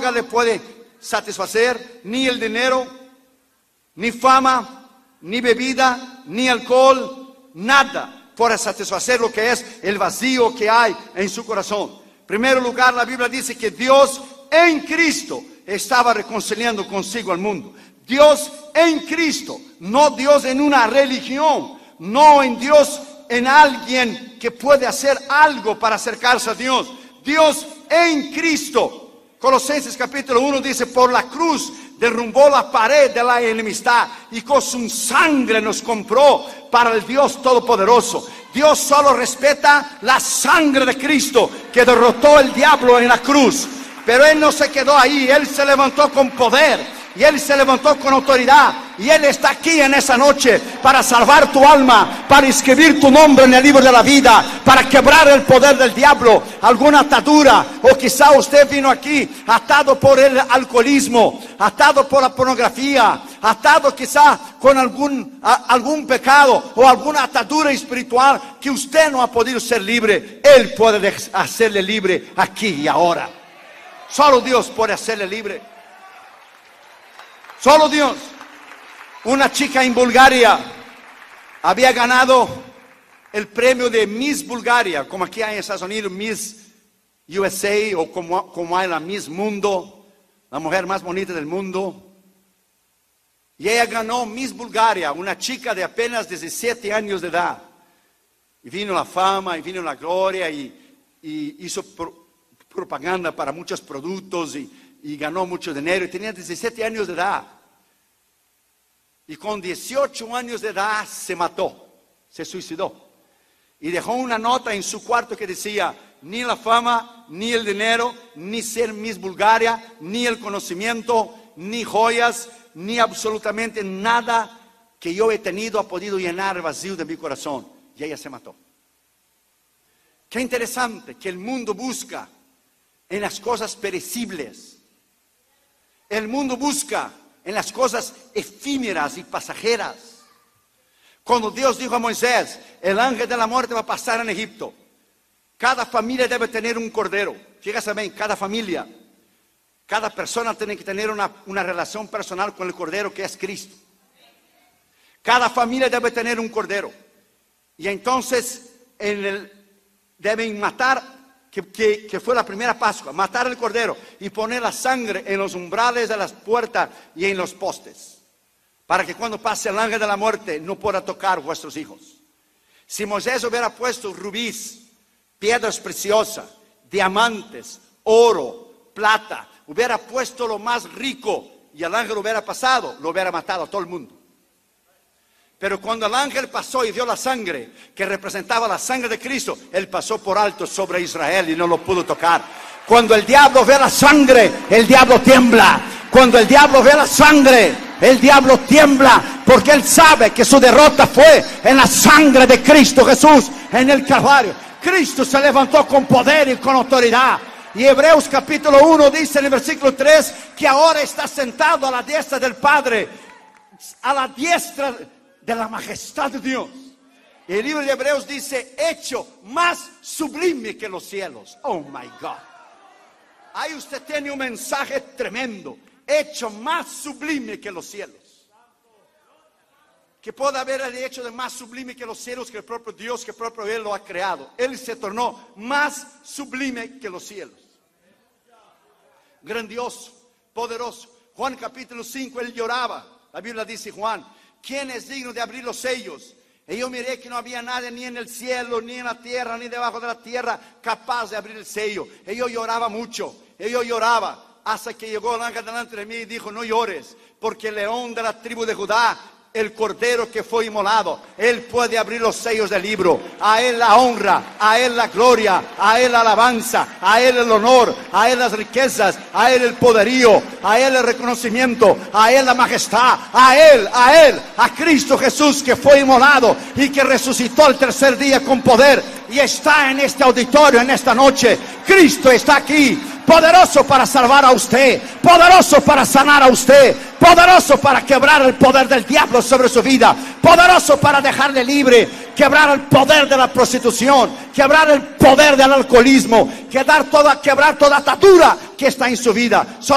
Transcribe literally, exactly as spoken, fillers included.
droga le puede satisfacer, ni el dinero, ni fama, ni bebida, ni alcohol, nada puede satisfacer lo que es el vacío que hay en su corazón. En primer lugar, la Biblia dice que Dios en Cristo estaba reconciliando consigo al mundo. Dios en Cristo, no Dios en una religión, no en Dios en alguien que puede hacer algo para acercarse a Dios. Dios en Cristo. Colosenses capítulo uno dice: por la cruz derrumbó la pared de la enemistad y con su sangre nos compró para el Dios Todopoderoso. Dios solo respeta la sangre de Cristo que derrotó el diablo en la cruz. Pero Él no se quedó ahí, Él se levantó con poder. Y Él se levantó con autoridad. Y Él está aquí en esa noche para salvar tu alma, para inscribir tu nombre en el libro de la vida, para quebrar el poder del diablo, alguna atadura. O quizá usted vino aquí atado por el alcoholismo, atado por la pornografía, atado quizá con algún, a, algún pecado o alguna atadura espiritual que usted no ha podido ser libre. Él puede hacerle libre aquí y ahora. Solo Dios puede hacerle libre. Solo Dios. Una chica en Bulgaria había ganado el premio de Miss Bulgaria, como aquí hay en Estados Unidos Miss U S A, o como, como hay la Miss Mundo, la mujer más bonita del mundo. Y ella ganó Miss Bulgaria, una chica de apenas diecisiete años de edad. Y vino la fama, y vino la gloria, y, y hizo pro, propaganda para muchos productos, y, y ganó mucho dinero, y tenía diecisiete años de edad. Y con dieciocho años de edad se mató, se suicidó. Y dejó una nota en su cuarto que decía: ni la fama, ni el dinero, ni ser Miss Bulgaria, ni el conocimiento, ni joyas, ni absolutamente nada que yo he tenido ha podido llenar el vacío de mi corazón. Y ella se mató. Qué interesante que el mundo busca en las cosas perecibles. El mundo busca en las cosas efímeras y pasajeras. Cuando Dios dijo a Moisés: el ángel de la muerte va a pasar en Egipto, cada familia debe tener un cordero. Fíjate bien, cada familia, cada persona tiene que tener una, una relación personal con el cordero que es Cristo. Cada familia debe tener un cordero. Y entonces en el, deben matar, que, que, que fue la primera Pascua, matar el cordero y poner la sangre en los umbrales de las puertas y en los postes, para que cuando pase el ángel de la muerte no pueda tocar vuestros hijos. Si Moisés hubiera puesto rubíes, piedras preciosas, diamantes, oro, plata, hubiera puesto lo más rico y el ángel hubiera pasado, lo hubiera matado a todo el mundo. Pero cuando el ángel pasó y vio la sangre, que representaba la sangre de Cristo, él pasó por alto sobre Israel y no lo pudo tocar. Cuando el diablo ve la sangre, el diablo tiembla. Cuando el diablo ve la sangre, el diablo tiembla, porque él sabe que su derrota fue en la sangre de Cristo Jesús, en el Calvario. Cristo se levantó con poder y con autoridad. Y Hebreos capítulo uno dice en el versículo tres que ahora está sentado a la diestra del Padre, a la diestra de la majestad de Dios. Y el libro de Hebreos dice: hecho más sublime que los cielos. Oh my God. Ahí usted tiene un mensaje tremendo. Hecho más sublime que los cielos. Que puede haber el hecho de más sublime que los cielos, que el propio Dios, que el propio Él lo ha creado. Él se tornó más sublime que los cielos. Grandioso, poderoso. Juan capítulo cinco, Él lloraba. La Biblia dice: Juan, ¿quién es digno de abrir los sellos? Y yo miré que no había nadie ni en el cielo, ni en la tierra, ni debajo de la tierra capaz de abrir el sello. Y yo lloraba mucho, y yo lloraba hasta que llegó el ángel delante de mí y dijo: no llores, porque el león de la tribu de Judá, el cordero que fue inmolado, Él puede abrir los sellos del libro. A Él la honra, a Él la gloria, a Él la alabanza, a Él el honor, a Él las riquezas, a Él el poderío, a Él el reconocimiento, a Él la majestad, a Él, a Él, a Cristo Jesús, que fue inmolado y que resucitó al tercer día con poder y está en este auditorio en esta noche. Cristo está aquí, poderoso para salvar a usted, poderoso para sanar a usted, poderoso para quebrar el poder del diablo sobre su vida, poderoso para dejarle libre, quebrar el poder de la prostitución, quebrar el poder del alcoholismo, quebrar toda, quebrar toda atadura que está en su vida.